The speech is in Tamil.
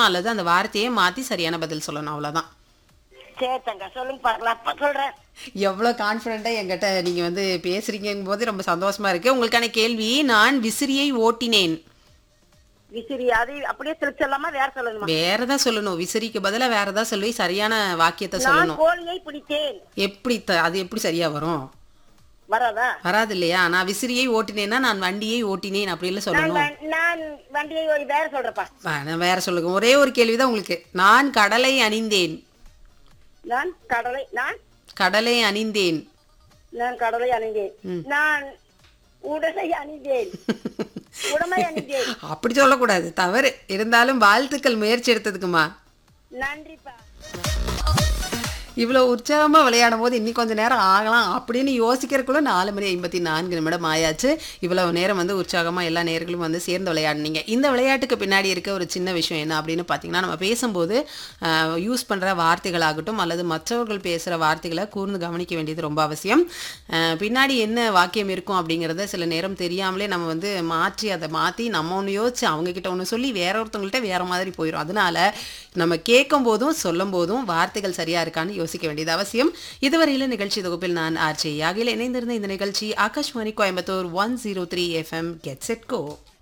அல்லது அந்த வார்த்தையே மாத்தி சரியான பதில் சொல்லணும். அவ்வளவுதான். சரி தங்க சொல்லுங்க பார்க்கலாம். அப்ப சொல்றேன். எவ்வளோ கான்ஃபிடென்ட்டா என்கிட்ட நீங்க வந்து பேசுறீங்கங்கும் போது ரொம்ப சந்தோஷமா இருக்கு. உங்களுக்கான கேள்வி, நான் விசிறியை ஓட்டினேன். விசிறி அது அப்படியே திருச்சலாமா வேற சொல்லணுமா? வேற தான் சொல்லணும். விசிறிக்கு பதிலா வேற ஏதாவது சொல்லி சரியான வாக்கியத்தை நான் சொல்லணும். கோழியை பிடித்தேன். எப்படி அது எப்படி சரியா வரும்? வராதா? வராது இல்லையா? நான் விசிறியை ஓட்டினேன்னா நான் வண்டியை ஓட்டினேன் அப்படின்னு நான் சொல்லணும். நான் வண்டியை வேற சொல்றப்பா. நான் வேற சொல்லுங்க. ஒரே ஒரு கேள்விதான் உங்களுக்கு. நான் கடலை அணிந்தேன். நான் கடலை அணிந்தேன். கடலை அணிந்தேன். நான் உடலை அணிந்தேன். உடமை அணிந்தேன். அப்படி சொல்லக்கூடாது, தவறு. இருந்தாலும் வாழ்த்துக்கள் முயற்சி எடுத்ததுக்குமா. நன்றிப்பா. இவ்வளோ உற்சாகமாக விளையாடும் போது இன்னி கொஞ்சம் நேரம் ஆகலாம் அப்படின்னு யோசிக்கிறதுக்குள்ள 4:54 ஆயாச்சு. இவ்வளவு நேரம் வந்து உற்சாகமாக எல்லா நேர்களும் வந்து சேர்ந்து விளையாடுனீங்க. இந்த விளையாட்டுக்கு பின்னாடி இருக்க ஒரு சின்ன விஷயம் என்ன அப்படின்னு பார்த்தீங்கன்னா, நம்ம பேசும்போது யூஸ் பண்ணுற வார்த்தைகளாகட்டும் அல்லது மற்றவர்கள் பேசுகிற வார்த்தைகளை கூர்ந்து கவனிக்க வேண்டியது ரொம்ப அவசியம். பின்னாடி என்ன வாக்கியம் இருக்கும் அப்படிங்கிறத சில நேரம் தெரியாமலே நம்ம வந்து அதை மாற்றி நம்ம ஒன்று யோசிச்சு அவங்கக்கிட்ட ஒன்று சொல்லி வேற ஒருத்தவங்கள்ட்ட வேறு மாதிரி போயிடும். அதனால நம்ம கேட்கும் போதும் சொல்லும் போதும் வார்த்தைகள் சரியாக இருக்கான்னு யோசிக்க வேண்டியது அவசியம். இதுவரையில நிகழ்ச்சி தொகுப்பில் நான் ஆர்ஜே யாகில் இணைந்திருந்த இந்த நிகழ்ச்சி Akashvani Coimbatore 103 FM get set go.